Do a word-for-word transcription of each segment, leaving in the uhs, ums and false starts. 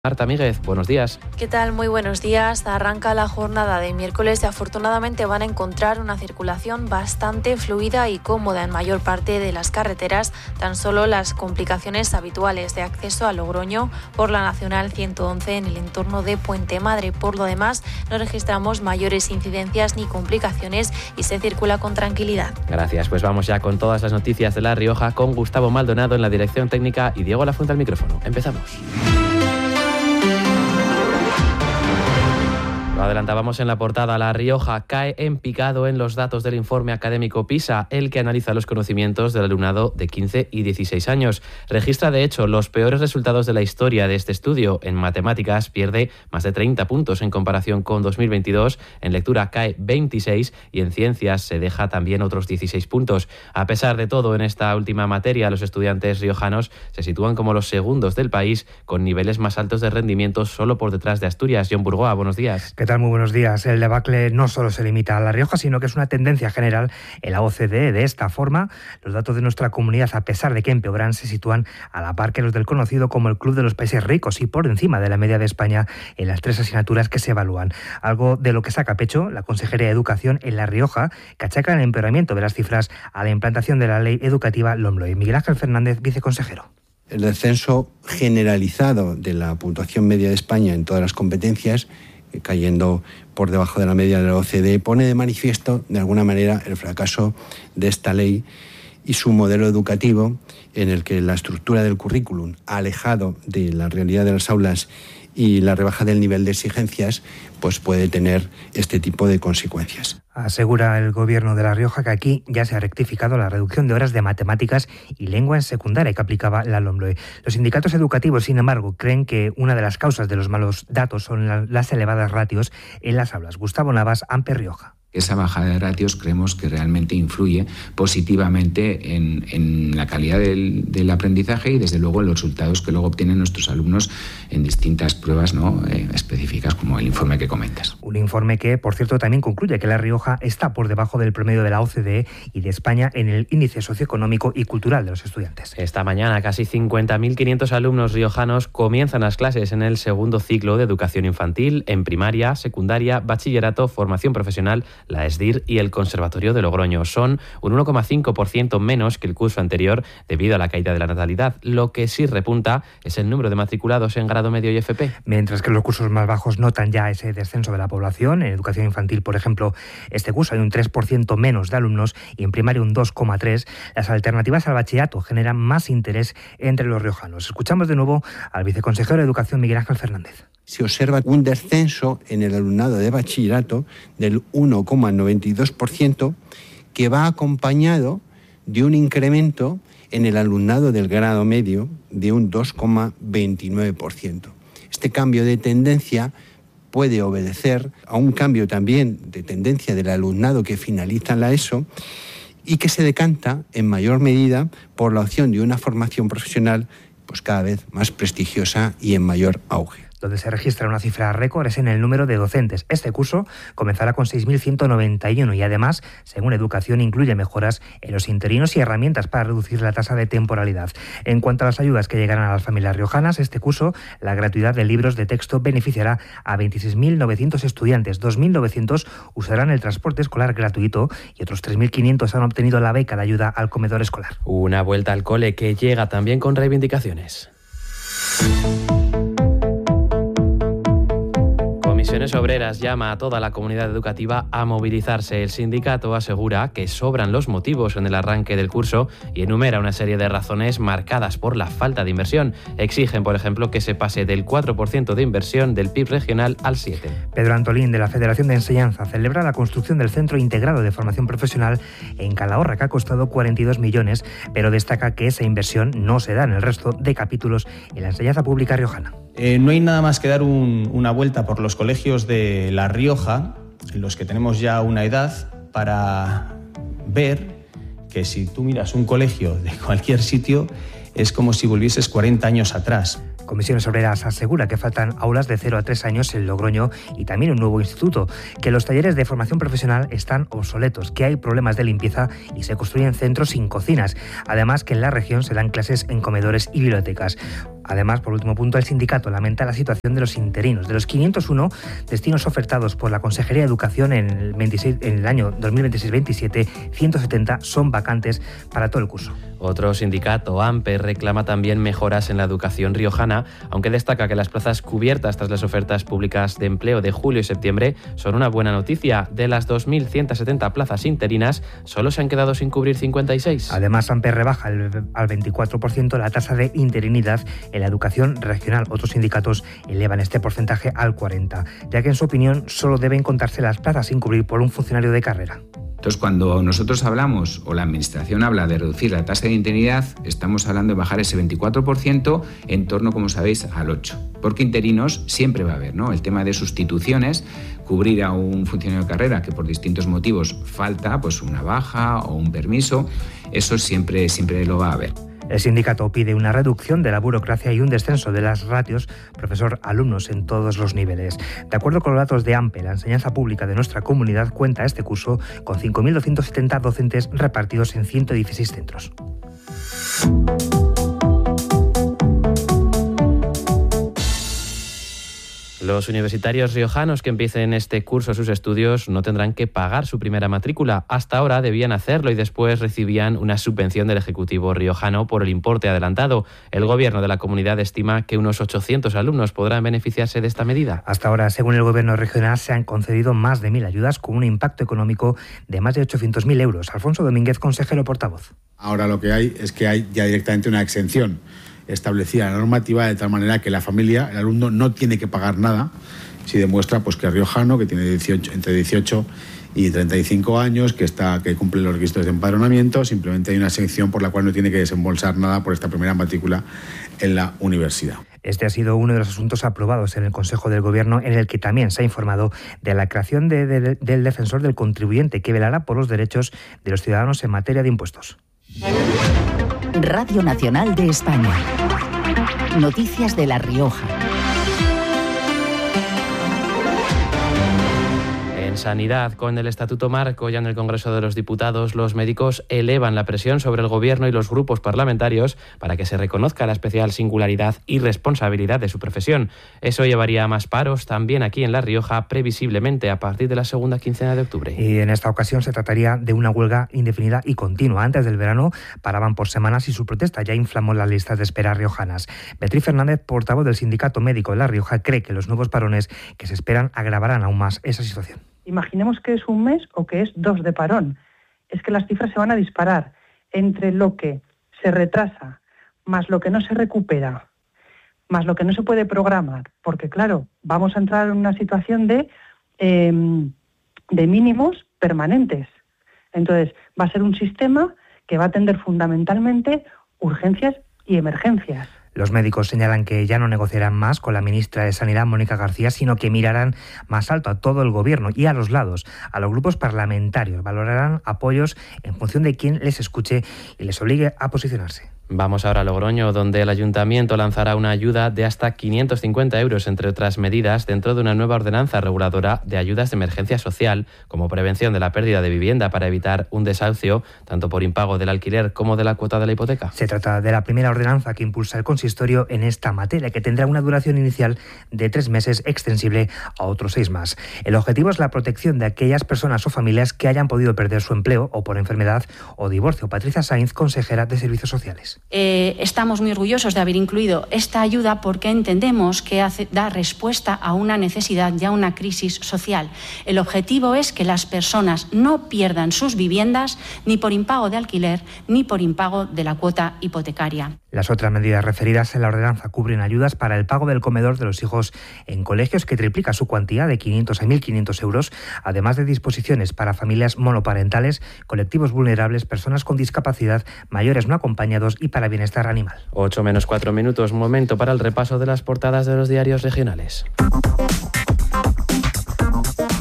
Marta Míguez, buenos días. ¿Qué tal? Muy buenos días. Arranca la jornada de miércoles y afortunadamente van a encontrar una circulación bastante fluida y cómoda en mayor parte de las carreteras. Tan solo las complicaciones habituales de acceso a Logroño por la Nacional ciento once en el entorno de Puente Madre. Por lo demás, no registramos mayores incidencias ni complicaciones y se circula con tranquilidad. Gracias. Pues vamos ya con todas las noticias de La Rioja con Gustavo Maldonado en la dirección técnica y Diego Lafuente al micrófono. Empezamos. Lo adelantábamos en la portada. La Rioja cae en picado en los datos del informe académico PISA, el que analiza los conocimientos del alumnado de quince y dieciséis años. Registra, de hecho, los peores resultados de la historia de este estudio. En matemáticas pierde más de treinta puntos en comparación con dos mil veintidós, en lectura cae veintiséis y en ciencias se deja también otros dieciséis puntos. A pesar de todo, en esta última materia, los estudiantes riojanos se sitúan como los segundos del país, con niveles más altos de rendimiento solo por detrás de Asturias. John Burgoa, buenos días. ¿Qué tal? Muy buenos días. El debacle no solo se limita a La Rioja, sino que es una tendencia general en la O C D E. De esta forma, los datos de nuestra comunidad, a pesar de que empeoran, se sitúan a la par que los del conocido como el Club de los Países Ricos y por encima de la media de España en las tres asignaturas que se evalúan. Algo de lo que saca pecho la Consejería de Educación en La Rioja, que achaca el empeoramiento de las cifras a la implantación de la ley educativa LOMLOE. Miguel Ángel Fernández, viceconsejero. El descenso generalizado de la puntuación media de España en todas las competencias, cayendo por debajo de la media de la O C D E, pone de manifiesto, de alguna manera, el fracaso de esta ley y su modelo educativo, en el que la estructura del currículum, alejado de la realidad de las aulas y la rebaja del nivel de exigencias, pues puede tener este tipo de consecuencias. Asegura el Gobierno de La Rioja que aquí ya se ha rectificado la reducción de horas de matemáticas y lengua en secundaria que aplicaba la LOMLOE. Los sindicatos educativos, sin embargo, creen que una de las causas de los malos datos son las elevadas ratios en las aulas. Gustavo Navas, AMPE Rioja. Esa bajada de ratios creemos que realmente influye positivamente en, en la calidad del, del aprendizaje y desde luego en los resultados que luego obtienen nuestros alumnos en distintas pruebas, ¿no?, eh, específicas, como el informe que comentas. Un informe que, por cierto, también concluye que La Rioja está por debajo del promedio de la O C D E y de España en el índice socioeconómico y cultural de los estudiantes. Esta mañana casi cincuenta mil quinientos alumnos riojanos comienzan las clases en el segundo ciclo de educación infantil en primaria, secundaria, bachillerato, formación profesional, la ESDIR y el Conservatorio de Logroño. Son un uno coma cinco por ciento menos que el curso anterior debido a la caída de la natalidad. Lo que sí repunta es el número de matriculados en grado medio y F P. Mientras que los cursos más bajos notan ya ese descenso de la población. En educación infantil, por ejemplo, este curso hay un tres por ciento menos de alumnos y en primaria un dos coma tres por ciento. Las alternativas al bachillerato generan más interés entre los riojanos. Escuchamos de nuevo al viceconsejero de Educación, Miguel Ángel Fernández. Se observa un descenso en el alumnado de bachillerato del uno coma noventa y dos por ciento, que va acompañado de un incremento en el alumnado del grado medio de un dos coma veintinueve por ciento. Este cambio de tendencia puede obedecer a un cambio también de tendencia del alumnado que finaliza la ESO y que se decanta en mayor medida por la opción de una formación profesional pues cada vez más prestigiosa y en mayor auge. Donde se registra una cifra récord es en el número de docentes. Este curso comenzará con seis mil ciento noventa y uno y además, según Educación, incluye mejoras en los interinos y herramientas para reducir la tasa de temporalidad. En cuanto a las ayudas que llegarán a las familias riojanas, este curso, la gratuidad de libros de texto beneficiará a veintiséis mil novecientos estudiantes. dos mil novecientos usarán el transporte escolar gratuito y otros tres mil quinientos han obtenido la beca de ayuda al comedor escolar. Una vuelta al cole que llega también con reivindicaciones. Comisiones Obreras llama a toda la comunidad educativa a movilizarse. El sindicato asegura que sobran los motivos en el arranque del curso y enumera una serie de razones marcadas por la falta de inversión. Exigen, por ejemplo, que se pase del cuatro por ciento de inversión del P I B regional al siete por ciento. Pedro Antolín, de la Federación de Enseñanza, celebra la construcción del Centro Integrado de Formación Profesional en Calahorra, que ha costado cuarenta y dos millones, pero destaca que esa inversión no se da en el resto de capítulos en la enseñanza pública riojana. Eh, no hay nada más que dar un, una vuelta por los colegios de La Rioja, en los que tenemos ya una edad, para ver que si tú miras un colegio de cualquier sitio, es como si volvieses cuarenta años atrás. Comisiones Obreras asegura que faltan aulas de cero a tres años en Logroño y también un nuevo instituto, que los talleres de formación profesional están obsoletos, que hay problemas de limpieza y se construyen centros sin cocinas. Además, que en la región se dan clases en comedores y bibliotecas. Además, por último punto, el sindicato lamenta la situación de los interinos. De los quinientos uno destinos ofertados por la Consejería de Educación en el, veintiséis, en el año dos mil veintiséis veintisiete, ciento setenta son vacantes para todo el curso. Otro sindicato, AMPE, reclama también mejoras en la educación riojana, aunque destaca que las plazas cubiertas tras las ofertas públicas de empleo de julio y septiembre son una buena noticia. De las dos mil ciento setenta plazas interinas, solo se han quedado sin cubrir cincuenta y seis. Además, AMPE rebaja el, al veinticuatro por ciento la tasa de interinidad en la educación regional. Otros sindicatos elevan este porcentaje al cuarenta por ciento, ya que en su opinión solo deben contarse las plazas sin cubrir por un funcionario de carrera. Entonces, cuando nosotros hablamos o la Administración habla de reducir la tasa de interinidad, estamos hablando de bajar ese veinticuatro por ciento en torno, como sabéis, al ocho por ciento. Porque interinos siempre va a haber, ¿no? El tema de sustituciones, cubrir a un funcionario de carrera que por distintos motivos falta, pues una baja o un permiso, eso siempre, siempre lo va a haber. El sindicato pide una reducción de la burocracia y un descenso de las ratios profesor-alumnos en todos los niveles. De acuerdo con los datos de AMPE, la enseñanza pública de nuestra comunidad cuenta este curso con cinco mil doscientos setenta docentes repartidos en ciento dieciséis centros. Los universitarios riojanos que empiecen este curso sus estudios no tendrán que pagar su primera matrícula. Hasta ahora debían hacerlo y después recibían una subvención del Ejecutivo riojano por el importe adelantado. El Gobierno de la comunidad estima que unos ochocientos alumnos podrán beneficiarse de esta medida. Hasta ahora, según el Gobierno regional, se han concedido más de mil ayudas con un impacto económico de más de ochocientos mil euros. Alfonso Domínguez, consejero portavoz. Ahora lo que hay es que hay ya directamente una exención establecida en la normativa de tal manera que la familia, el alumno, no tiene que pagar nada si demuestra pues que es riojano, que tiene dieciocho, entre dieciocho y treinta y cinco años, que está que cumple los requisitos de empadronamiento. Simplemente hay una exención por la cual no tiene que desembolsar nada por esta primera matrícula en la universidad. Este ha sido uno de los asuntos aprobados en el Consejo del Gobierno, en el que también se ha informado de la creación de, de, del defensor del contribuyente, que velará por los derechos de los ciudadanos en materia de impuestos. Radio Nacional de España. Noticias de La Rioja. En sanidad, con el Estatuto Marco ya en el Congreso de los Diputados, los médicos elevan la presión sobre el Gobierno y los grupos parlamentarios para que se reconozca la especial singularidad y responsabilidad de su profesión. Eso llevaría a más paros también aquí en La Rioja, previsiblemente a partir de la segunda quincena de octubre. Y en esta ocasión se trataría de una huelga indefinida y continua. Antes del verano paraban por semanas y su protesta ya inflamó las listas de espera riojanas. Beatriz Fernández, portavoz del Sindicato Médico de La Rioja, cree que los nuevos parones que se esperan agravarán aún más esa situación. Imaginemos que es un mes o que es dos de parón. Es que las cifras se van a disparar entre lo que se retrasa, más lo que no se recupera, más lo que no se puede programar. Porque, claro, vamos a entrar en una situación de, eh, de mínimos permanentes. Entonces, va a ser un sistema que va a atender fundamentalmente urgencias y emergencias. Los médicos señalan que ya no negociarán más con la ministra de Sanidad, Mónica García, sino que mirarán más alto a todo el Gobierno y a los lados, a los grupos parlamentarios. Valorarán apoyos en función de quién les escuche y les obligue a posicionarse. Vamos ahora a Logroño, donde el Ayuntamiento lanzará una ayuda de hasta quinientos cincuenta euros, entre otras medidas, dentro de una nueva ordenanza reguladora de ayudas de emergencia social, como prevención de la pérdida de vivienda para evitar un desahucio, tanto por impago del alquiler como de la cuota de la hipoteca. Se trata de la primera ordenanza que impulsa el consistorio en esta materia, que tendrá una duración inicial de tres meses, extensible a otros seis más. El objetivo es la protección de aquellas personas o familias que hayan podido perder su empleo o por enfermedad o divorcio. Patricia Sainz, consejera de Servicios Sociales. Eh, estamos muy orgullosos de haber incluido esta ayuda porque entendemos que hace, da respuesta a una necesidad y a una crisis social. El objetivo es que las personas no pierdan sus viviendas ni por impago de alquiler ni por impago de la cuota hipotecaria. Las otras medidas referidas en la ordenanza cubren ayudas para el pago del comedor de los hijos en colegios, que triplica su cuantía de quinientos a mil quinientos euros, además de disposiciones para familias monoparentales, colectivos vulnerables, personas con discapacidad, mayores no acompañados y para bienestar animal. ocho menos cuatro minutos, momento para el repaso de las portadas de los diarios regionales. Comenzamos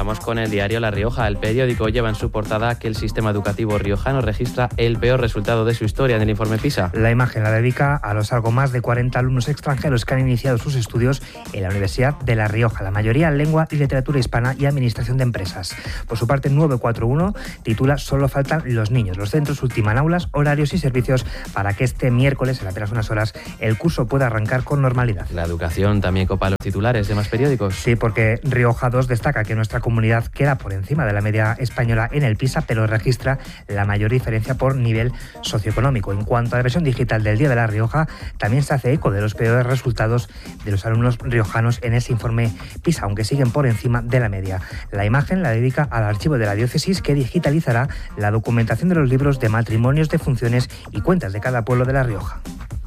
Vamos con el diario La Rioja. El periódico lleva en su portada que el sistema educativo riojano registra el peor resultado de su historia en el informe PISA. La imagen la dedica a los algo más de cuarenta alumnos extranjeros que han iniciado sus estudios en la Universidad de La Rioja, la mayoría en lengua y literatura hispana y administración de empresas. Por su parte, nueve cuatro uno titula Solo faltan los niños. Los centros ultiman aulas, horarios y servicios para que este miércoles, en apenas unas horas, el curso pueda arrancar con normalidad. La educación también copa los titulares de más periódicos. Sí, porque Rioja dos destaca que nuestra comunidad queda por encima de la media española en el PISA, pero registra la mayor diferencia por nivel socioeconómico. En cuanto a la versión digital del Día de La Rioja, también se hace eco de los peores resultados de los alumnos riojanos en ese informe PISA, aunque siguen por encima de la media. La imagen la dedica al archivo de la diócesis, que digitalizará la documentación de los libros de matrimonios, de funciones y cuentas de cada pueblo de La Rioja.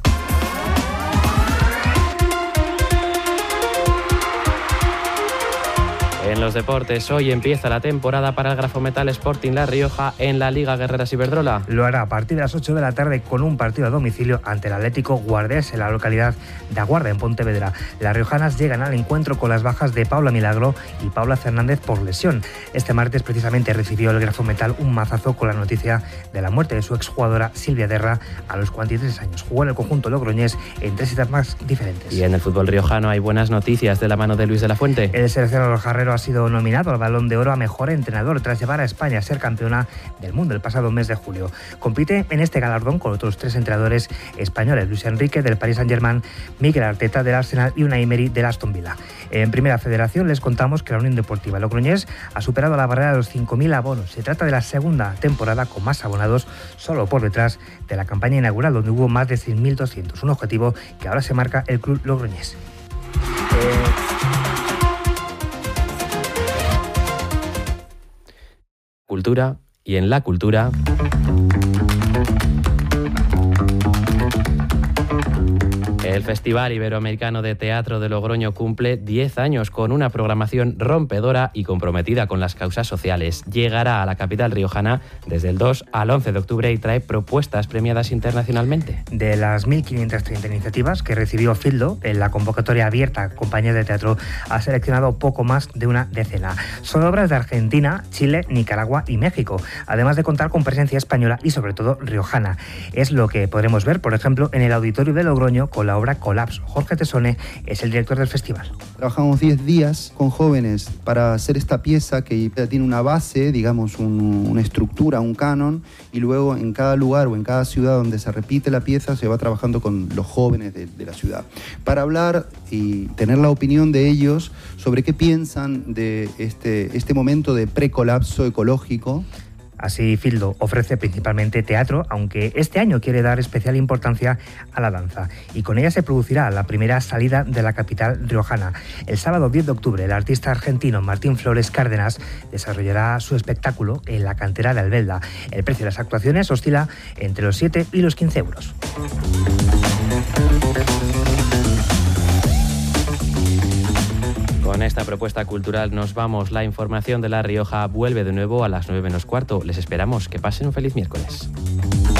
En los deportes, hoy empieza la temporada para el Grafometal Sporting La Rioja en la Liga Guerreras Iberdrola. Lo hará a partir de las ocho de la tarde con un partido a domicilio ante el Atlético Guardés en la localidad de Aguarda, en Pontevedra. Las riojanas llegan al encuentro con las bajas de Paula Milagro y Paula Fernández por lesión. Este martes precisamente recibió el Grafometal un mazazo con la noticia de la muerte de su exjugadora Silvia Derra a los cuarenta y tres años. Jugó en el conjunto logroñés en tres etapas diferentes. Y en el fútbol riojano hay buenas noticias de la mano de Luis de la Fuente. El seleccionador jarrero ha sido nominado al Balón de Oro a Mejor Entrenador tras llevar a España a ser campeona del mundo el pasado mes de julio. Compite en este galardón con otros tres entrenadores españoles: Luis Enrique del Paris Saint-Germain, Mikel Arteta del Arsenal y Unai Emery del Aston Villa. En Primera Federación les contamos que la Unión Deportiva Logroñés ha superado la barrera de los cinco mil abonos. Se trata de la segunda temporada con más abonados, solo por detrás de la campaña inaugural, donde hubo más de seis mil doscientos, un objetivo que ahora se marca el club logroñés. Eh... Cultura, y en la cultura... El Festival Iberoamericano de Teatro de Logroño cumple diez años con una programación rompedora y comprometida con las causas sociales. Llegará a la capital riojana desde el dos al once de octubre y trae propuestas premiadas internacionalmente. De las mil quinientas treinta iniciativas que recibió Fildo, en la convocatoria abierta Compañía de Teatro ha seleccionado poco más de una decena. Son obras de Argentina, Chile, Nicaragua y México, además de contar con presencia española y sobre todo riojana. Es lo que podremos ver, por ejemplo, en el Auditorio de Logroño con la obra Colapso. Jorge Tesone es el director del festival. Trabajamos diez días con jóvenes para hacer esta pieza que tiene una base, digamos, un, una estructura, un canon, y luego en cada lugar o en cada ciudad donde se repite la pieza se va trabajando con los jóvenes de, de la ciudad para hablar y tener la opinión de ellos sobre qué piensan de este, este momento de precolapso ecológico. Así, Fildo ofrece principalmente teatro, aunque este año quiere dar especial importancia a la danza. Y con ella se producirá la primera salida de la capital riojana. El sábado diez de octubre, el artista argentino Martín Flores Cárdenas desarrollará su espectáculo en la cantera de Albelda. El precio de las actuaciones oscila entre los siete y los quince euros. Con esta propuesta cultural nos vamos. La información de La Rioja vuelve de nuevo a las nueve menos cuarto. Les esperamos. Que pasen un feliz miércoles.